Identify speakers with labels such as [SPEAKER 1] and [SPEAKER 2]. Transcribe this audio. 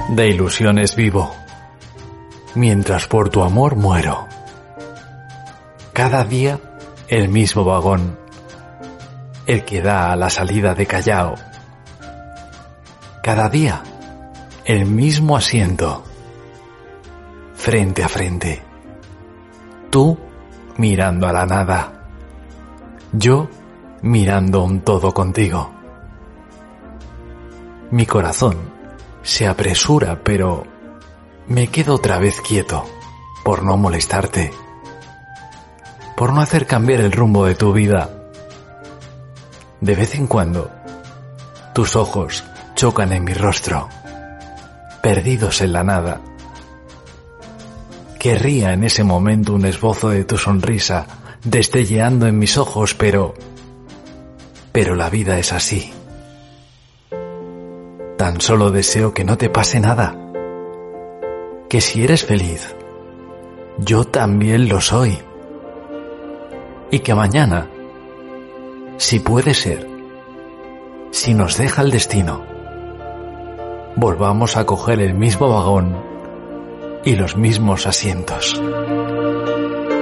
[SPEAKER 1] de ilusiones vivo, mientras por tu amor muero. Cada día el mismo vagón, el que da a la salida de Callao. Cada día el mismo asiento, frente a frente. Tú mirando a la nada, yo mirando un todo contigo. Mi corazón se apresura, pero me quedo otra vez quieto por no molestarte, por no hacer cambiar el rumbo de tu vida. De vez en cuando, tus ojos chocan en mi rostro, perdidos en la nada. Querría en ese momento un esbozo de tu sonrisa destelleando en mis ojos, pero la vida es así. Tan solo deseo que no te pase nada, que si eres feliz, yo también lo soy, y que mañana, si puede ser, si nos deja el destino, volvamos a coger el mismo vagón y los mismos asientos.